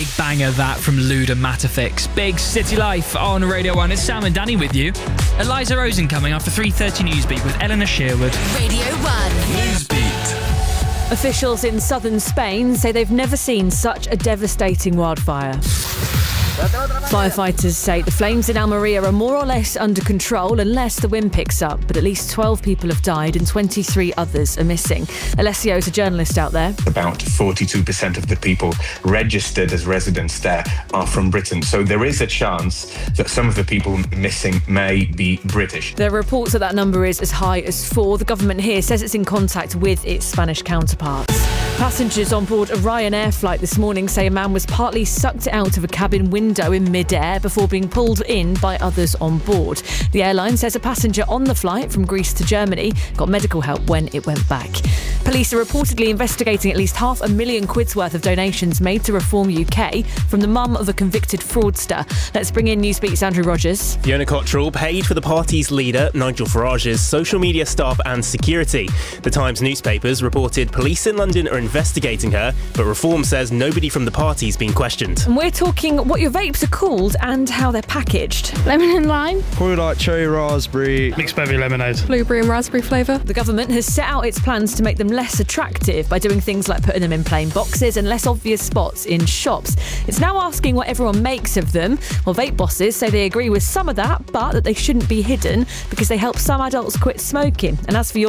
Big banger that from Luda Matafix. Big City Life on Radio 1. It's Sam and Danny with you. Eliza Rosen coming after 3:30 Newsbeat with Eleanor Sherwood. Radio 1. Newsbeat. Officials in southern Spain say they've never seen such a devastating wildfire. Firefighters say the flames in Almeria are more or less under control unless the wind picks up, but at least 12 people have died and 23 others are missing. Alessio is a journalist out there. About 42% of the people registered as residents there are from Britain, so there is a chance that some of the people missing may be British. There are reports that that number is as high as 4. The government here says it's in contact with its Spanish counterparts. Passengers on board a Ryanair flight this morning say a man was partly sucked out of a cabin window in mid-air before being pulled in by others on board. The airline says a passenger on the flight from Greece to Germany got medical help when it went back. Police are reportedly investigating at least £500,000 worth of donations made to Reform UK from the mum of a convicted fraudster. Let's bring in Newsbeat's Andrew Rogers. Fiona Cottrell paid for the party's leader, Nigel Farage's social media staff and security. The Times newspapers reported police in London are investigating her, but Reform says nobody from the party's been questioned. And we're talking what your vapes are called and how they're packaged. Lemon and lime. Probably like cherry raspberry. Mixed berry lemonade. Blueberry and raspberry flavour. The government has set out its plans to make them less attractive by doing things like putting them in plain boxes and less obvious spots in shops. It's now asking what everyone makes of them. Well, vape bosses say they agree with some of that, but that they shouldn't be hidden because they help some adults quit smoking. And as for your